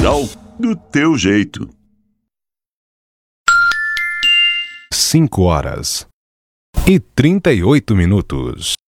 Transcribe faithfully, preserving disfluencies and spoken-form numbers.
Rural do teu jeito. Cinco horas e trinta e oito minutos.